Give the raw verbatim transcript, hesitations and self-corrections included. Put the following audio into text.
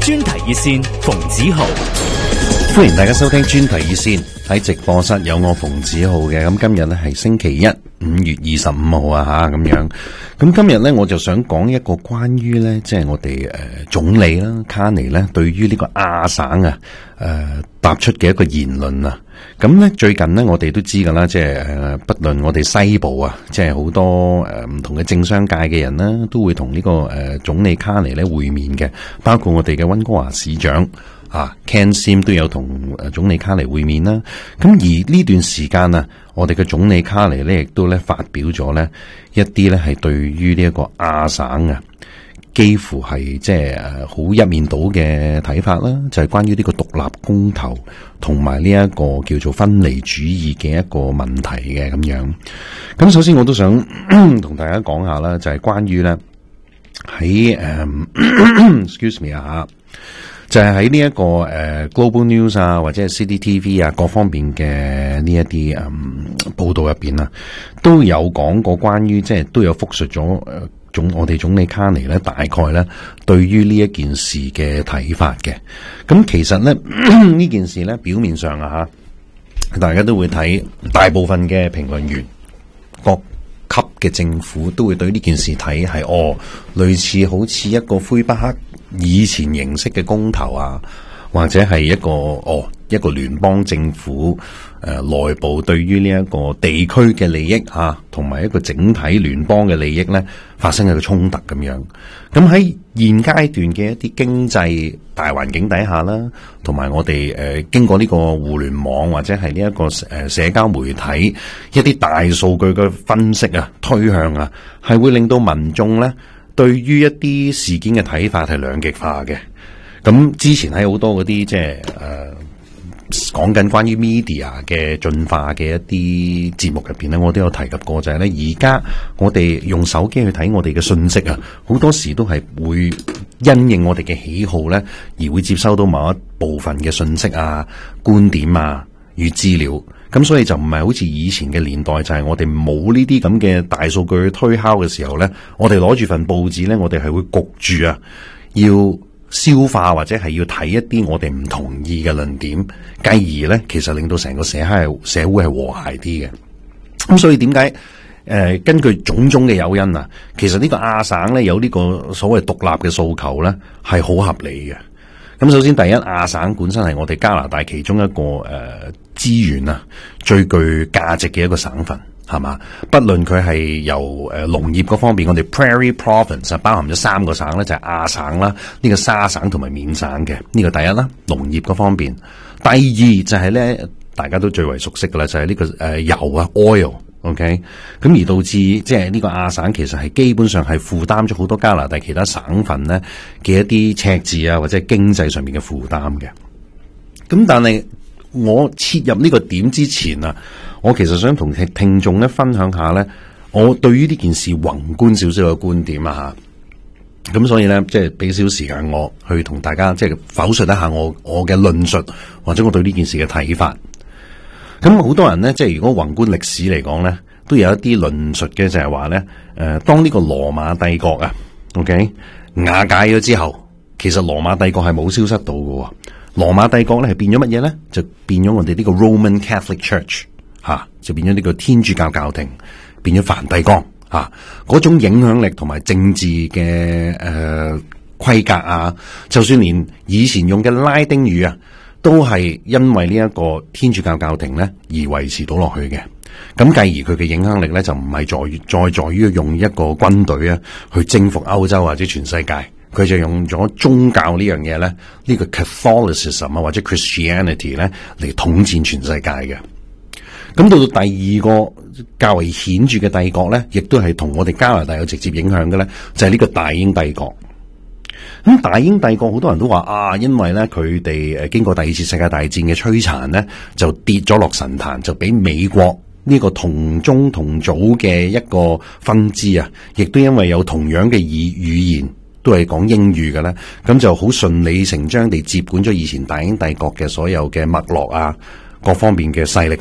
專題熱線馮子豪， 歡迎大家收聽專題熱線。喺直播室有我馮子豪嘅。咁今日呢係星期一，五月二十五號啊吓咁樣。咁今日呢，我就想講一個關於呢，即係我哋誒、呃、總理啦卡尼呢對於呢個亞省啊誒踏出嘅一個言論啊。咁呢，最近呢，我哋都知噶啦，即係誒不論我哋西部啊，即係好多誒唔、呃、同嘅政商界嘅人啦，都會同呢、這個誒、呃、總理卡尼呢會面嘅，包括我哋嘅溫哥華市長。啊 Ken Sim 都有同誒總理卡尼會面啦。咁而呢段時間啊，我哋嘅總理卡尼咧，亦都咧發表咗咧一啲咧係對於呢一個亞省啊，幾乎係即係誒好一面倒嘅睇法啦。就係、是、關於呢個獨立公投同埋呢一個叫做分離主義嘅一個問題嘅咁樣。咁首先我都想同大家講下啦，就係、是、關於咧喺誒 excuse me 啊。就係喺呢一個誒、呃、Global News 啊，或者係 C C T V 啊，各方面嘅呢一啲誒報道入邊啊，都有講過關於即係都有複述咗誒總我哋總理卡尼咧，大概咧對於呢一件事嘅睇法嘅。咁其實咧呢件事咧表面上啊吓，大家都會睇，大部分嘅評論員各級嘅政府都會對呢件事睇係哦，類似好似一個魁北克以前形式嘅公投啊，或者係一個哦一個聯邦政府誒內、呃、部對於呢一個地區嘅利益啊，同埋一個整體聯邦嘅利益咧發生一個衝突咁樣。咁喺現階段嘅一啲經濟大環境底下啦，同埋我哋誒、呃、經過呢個互聯網或者係呢一個誒、呃、社交媒體一啲大數據嘅分析啊、推向啊，係會令到民眾咧對於一啲事件嘅睇法係兩極化嘅。咁之前喺好多嗰啲即係誒講緊關於 media 嘅進化嘅一啲節目入邊咧，我都有提及過，就係咧而家我哋用手機去睇我哋嘅信息啊，好多時都係會因應我哋嘅喜好咧，而會接收到某一部分嘅信息啊、觀點啊與資料。咁所以就唔係好似以前嘅年代，就係、是、我哋冇呢啲咁嘅大數據去推敲嘅時候咧，我哋攞住份報紙咧，我哋係會焗住啊，要消化或者係要睇一啲我哋唔同意嘅論點，繼而咧其實令到成個社係社會係和諧啲嘅。咁所以點解誒根據種種嘅誘因啊，其實呢個亞省咧有呢個所謂獨立嘅訴求咧係好合理嘅。咁首先第一，亞省本身係我哋加拿大其中一個誒資源啊最具價值嘅一個省份，係嘛？不論佢係由誒農業嗰方面，我哋 Prairie Province 包含咗三個省咧，就係、是、亞省啦、呢、這個沙省同埋緬省嘅。呢、這個第一啦，農業嗰方面。第二就係咧，大家都最為熟悉噶啦，就係、是、呢、這個誒、呃、油啊 oil。OK， 咁而導致即係呢個亞省其實係基本上係負擔咗好多加拿大其他省份咧嘅一啲赤字啊，或者係經濟上面嘅負擔嘅。咁但係我切入呢個點之前啊，我其實想同聽聽眾咧分享下咧，我對於呢件事宏觀少少嘅觀點啊吓。咁所以咧，即係俾少時間我去同大家即係剖述一下我我嘅論述，或者我對呢件事嘅睇法。咁好多人咧，即係如果宏觀歷史嚟講咧，都有一啲論述嘅，就係話咧，誒、呃，當呢個羅馬帝國啊 ，OK 瓦解咗之後，其實羅馬帝國係冇消失到嘅。羅馬帝國咧係變咗乜嘢咧？就變咗我哋呢個 Roman Catholic Church 吓、啊，就變咗呢個天主教教廷，變咗梵蒂岡吓，嗰、啊、種影響力同埋政治嘅誒規格啊，就算連以前用嘅拉丁語啊。都係因為呢一個天主教教廷咧而維持到落去嘅，咁繼而佢嘅影響力咧就唔係在於再在於用一個軍隊啊去征服歐洲或者全世界，佢就用咗宗教呢樣嘢咧，呢個 Catholicism 啊或者 Christianity 咧嚟統戰全世界嘅。咁到到第二個較為顯著嘅帝國咧，亦都係同我哋加拿大有直接影響嘅咧，就係呢個大英帝國。咁大英帝國好多人都話啊，因為咧佢哋誒經過第二次世界大戰嘅摧殘咧，就跌咗落神壇，就俾美國呢個同宗同祖嘅一個分支啊，亦都因為有同樣嘅語語言，都係講英語嘅咧，咁就好順理成章地接管咗以前大英帝國嘅所有嘅脈絡啊，各方面嘅勢力